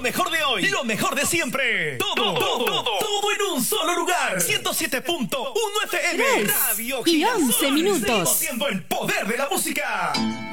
mejor de hoy, lo mejor de siempre. Todo en un solo lugar. 107.1 FM. 3 Radio y Girasol. 11 minutos. Seguimos siendo el poder de la música.